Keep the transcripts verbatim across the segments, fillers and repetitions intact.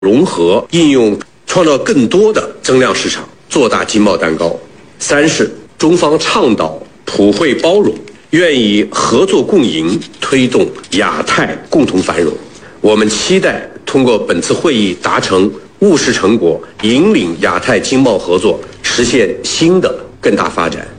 融合应用，创造更多的增量市场，做大经贸蛋糕。三是中方倡导普惠包容，愿以合作共赢推动亚太共同繁荣。我们期待通过本次会议达成务实成果，引领亚太经贸合作实现新的更大发展。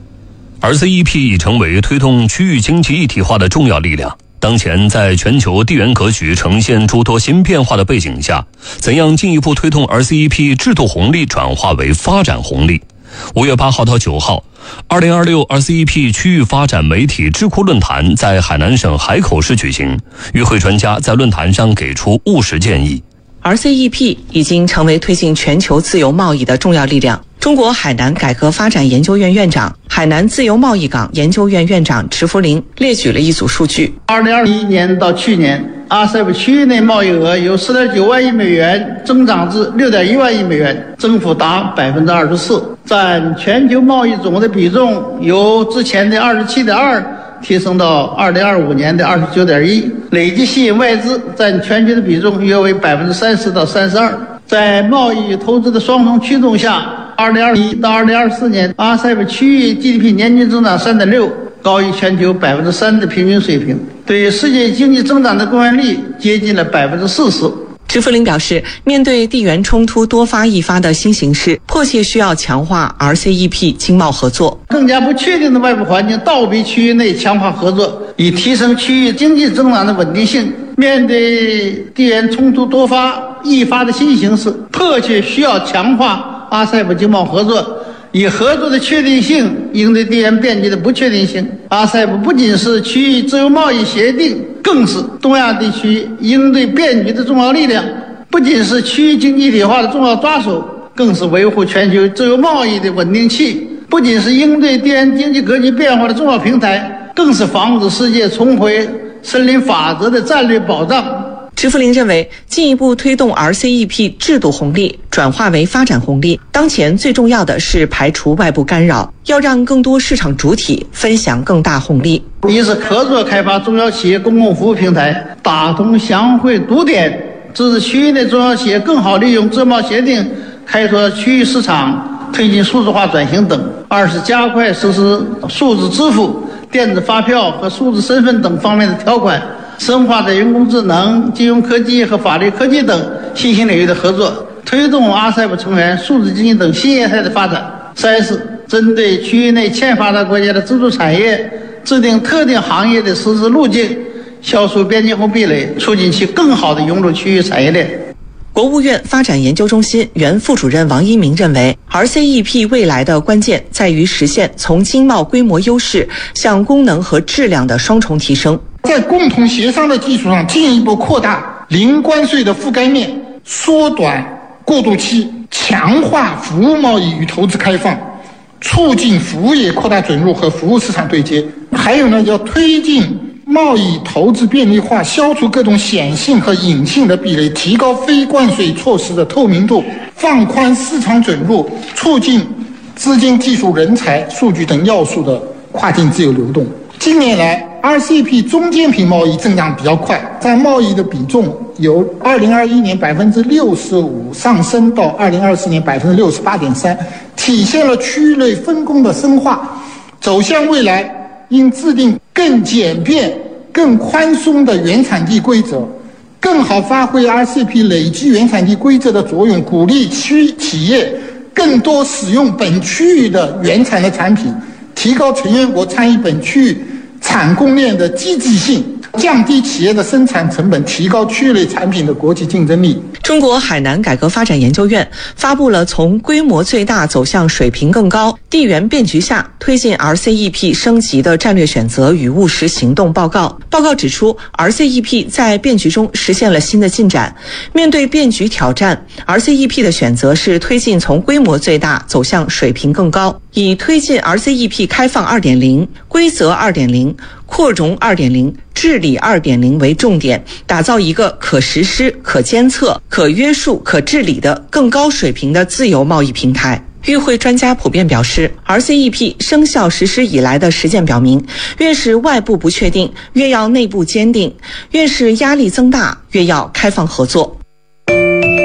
R C E P 已成为推动区域经济一体化的重要力量。当前在全球地缘格局呈现诸多新变化的背景下，怎样进一步推动 R C E P 制度红利转化为发展红利？五月八号到九号，二零二六 R C E P 区域发展媒体智库论坛在海南省海口市举行，与会专家在论坛上给出务实建议。 R C E P 已经成为推进全球自由贸易的重要力量。中国海南改革发展研究院院长、海南自由贸易港研究院院长池福林列举了一组数据。 二零二一年到去年 ，R C E P 区域内贸易额由十点九万亿美元增长至六点一万亿美元，增幅达百分之二十四，占全球贸易总额的比重由之前的二十七点二提升到二零二五年的二十九点一，累计吸引外资占全球的比重约为百分之三十到三十二。在贸易与投资的双重驱动下，二零二一到二零二四年 R C E P 区域 G D P 年均增长三点六，高于全球百分之三的平均水平，对世界经济增长的贡献力接近了百分之四十。 池福林表示，面对地缘冲突多发易发的新形势，迫切需要强化 R C E P 经贸合作。 更加不确定的外部环境倒逼区域内强化合作，以提升区域经济增长的稳定性。面对地缘冲突多发易发的新形势，迫切需要强化 R C E P 经贸合作，以合作的确定性应对地缘变局的不确定性。R C E P 不仅是区域自由贸易协定，更是东亚地区应对变局的重要力量，不仅是区域经济一体化的重要抓手，更是维护全球自由贸易的稳定器，不仅是应对地缘经济格局变化的重要平台，更是防止世界重回森林法则的战略保障。 池福林认为，进一步推动 R C E P 制度红利转化为发展红利，当前最重要的是排除外部干扰，要让更多市场主体分享更大红利。 一是合作开发中小企业公共服务平台，打通祥汇堵点，支持区域内中小企业更好利用自贸协定开拓区域市场，推进数字化转型等。二是加快实施数字支付、电子发票和数字身份等方面的条款，深化在人工智能、金融科技和法律科技等新兴领域的合作，推动 R C E P 成员数字经济等新业态的发展。三是针对区域内欠发达国家的支柱产业，制定特定行业的实施路径，消除边境后壁垒，促进其更好地融入区域产业链。 国务院发展研究中心原副主任王一鸣认为， R C E P 未来的关键在于实现从经贸规模优势向功能和质量的双重提升， 在共同协商的基础上进一步扩大零关税的覆盖面，缩短过渡期，强化服务贸易与投资开放，促进服务业扩大准入和服务市场对接。还有呢，要推进贸易投资便利化，消除各种显性和隐性的壁垒，提高非关税措施的透明度，放宽市场准入，促进资金、技术、人才、数据等要素的跨境自由流动。近年来 R C E P 中间品贸易增长比较快，占贸易的比重由二零二一年百分之六十五上升到二零二四年百分之六十八点三，体现了区域内分工的深化。走向未来，应制定更简便、更宽松的原产地规则，更好发挥 R C E P 累积原产地规则的作用，鼓励区企业更多使用本区域的原产的产品，提高成员国参与本区域产供链的积极性，降低企业的生产成本，提高区域内产品的国际竞争力。 中国海南改革发展研究院发布了从规模最大走向水平更高、地缘变局下推进 R C E P 升级的战略选择与务实行动报告。报告指出， R C E P 在变局中实现了新的进展。面对变局挑战， R C E P 的选择是推进从规模最大走向水平更高，以推进 R C E P 开放 二点零、规则 二点零、扩容 二点零、治理 二点零 为重点，打造一个可实施、可监测、可约束、可治理的更高水平的自由贸易平台。与会专家普遍表示， R C E P 生效实施以来的实践表明，越是外部不确定，越要内部坚定；越是压力增大，越要开放合作。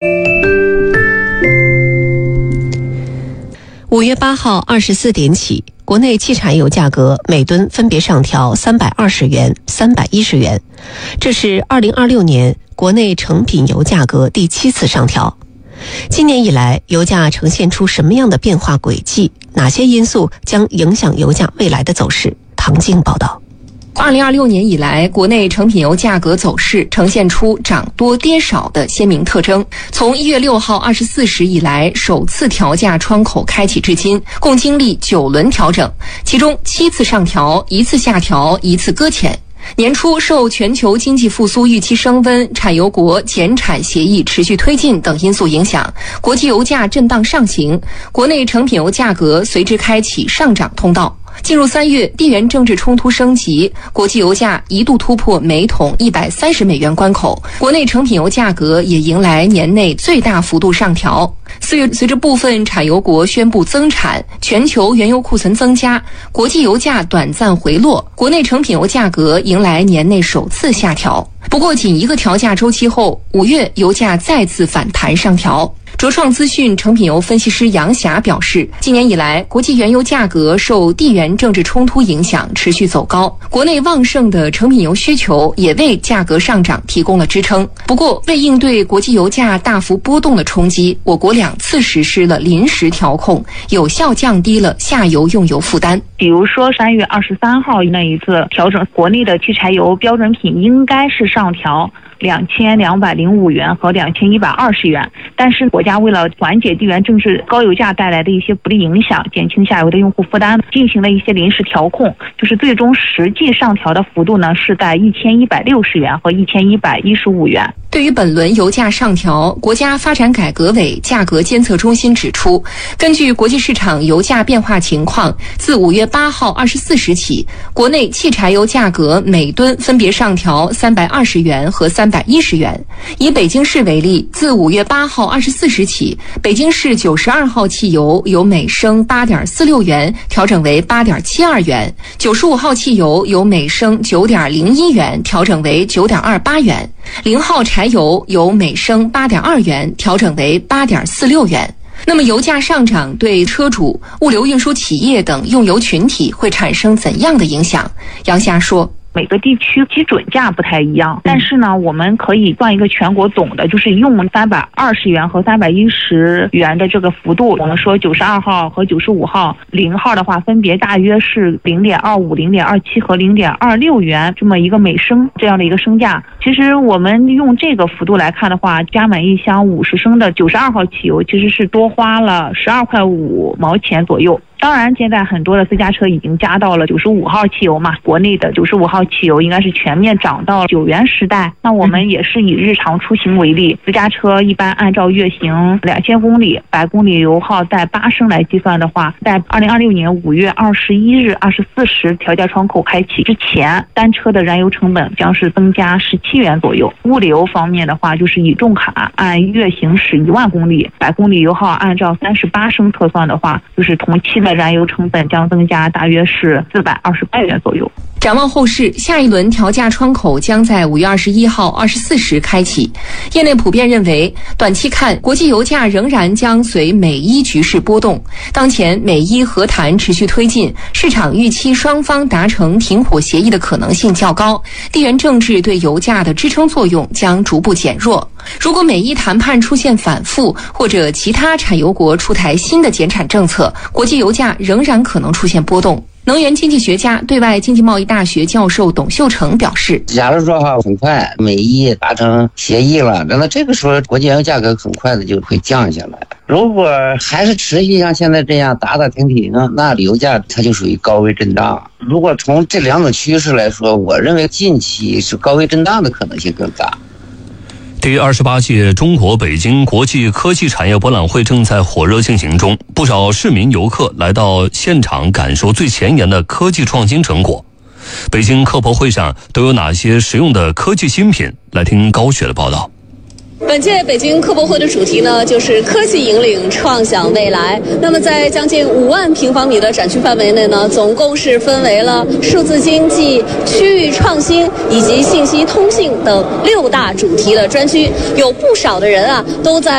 五月八号二十四点起，国内汽柴油价格每吨分别上调三百二十元、三百一十元，这是二零二六年国内成品油价格第七次上调。今年以来，油价呈现出什么样的变化轨迹？哪些因素将影响油价未来的走势？唐静报道。 二零二六年以来，国内成品油价格走势呈现出涨多跌少的鲜明特征。从一月六号二十四时以来，首次调价窗口开启至今，共经历九轮调整，其中七次上调，一次下调，一次搁浅。年初受全球经济复苏预期升温、产油国减产协议持续推进等因素影响，国际油价震荡上行，国内成品油价格随之开启上涨通道。进入三月，地缘政治冲突升级，国际油价一度突破每桶一百三十美元关口，国内成品油价格也迎来年内最大幅度上调。四月，随着部分产油国宣布增产，全球原油库存增加，国际油价短暂回落，国内成品油价格迎来年内首次下调。不过，仅一个调价周期后，五月油价再次反弹上调。卓创资讯成品油分析师杨霞表示，今年以来，国际原油价格受地缘政治冲突影响持续走高，国内旺盛的成品油需求也为价格上涨提供了支撑。不过，为应对国际油价大幅波动的冲击，我国两次实施了临时调控，有效降低了下游用油负担。 比如说三月二十三号那一次调整，国内的汽柴油标准品应该是上调两千两百零五元和两千一百二十元，但是国家为了缓解地缘政治高油价带来的一些不利影响，减轻下游的用户负担，进行了一些临时调控，就是最终实际上调的幅度呢是在一千一百六十元和一千一百一十五元。 对于本轮油价上调，国家发展改革委价格监测中心指出，根据国际市场油价变化情况，自五月八号二十四时起，国内汽柴油价格每吨分别上调三百二十元和三百一十元。以北京市为例，自五月八号二十四时起，北京市九十二号汽油由每升八点四六元调整为八点七二元，九十五号汽油由每升九点零一元调整为九点二八元，零号柴油由每升八点二元调整为八点四六元。那么油价上涨对车主、物流运输企业等用油群体会产生怎样的影响？杨霞说， 每个地区基准价不太一样，但是呢，我们可以算一个全国总的，就是用三百二十元和三百一十元的这个幅度。我们说九十二号和九十五号，零号的话分别大约是零点二五、零点二七和零点二六元这么一个每升这样的一个升价。其实我们用这个幅度来看的话，加满一箱五十升的九十二号汽油其实是多花了十二块五毛钱左右。当然，现在很多的私家车已经加到了九十五号汽油嘛，国内的九十五号汽油应该是全面涨到九元时代。那我们也是以日常出行为例，私家车一般按照月行两千公里，百公里油耗在八升来计算的话，在二零二六年五月二十一日二十四时调价窗口开启之前，单车的燃油成本将是增加十七元左右。物流方面的话，就是以重卡按月行驶一万公里，百公里油耗按照三十八升测算的话，就是同期的燃油成本将增加大约是四百二十八元左右。 展望后市，下一轮调价窗口将在五月二十一号二十四时开启。业内普遍认为，短期看，国际油价仍然将随美伊局势波动。当前美伊和谈持续推进，市场预期双方达成停火协议的可能性较高，地缘政治对油价的支撑作用将逐步减弱。如果美伊谈判出现反复，或者其他产油国出台新的减产政策，国际油价仍然可能出现波动。能源经济学家、对外经济贸易大学教授董秀成表示， 假如说哈很快美伊达成协议了，那这个时候国际原油价格很快的就会降下来。如果还是持续像现在这样打打停停，那油价它就属于高位震荡。如果从这两种趋势来说，我认为近期是高位震荡的可能性更大。 第二十八届中国北京国际科技产业博览会正在火热进行中，不少市民游客来到现场感受最前沿的科技创新成果。北京科博会上都有哪些实用的科技新品？来听高雪的报道。 本届北京科博会的主题呢，就是科技引领创想未来。那么在将近五万平方米的展区范围内呢，总共是分为了数字经济、区域创新以及信息通信等六大主题的专区，有不少的人啊都在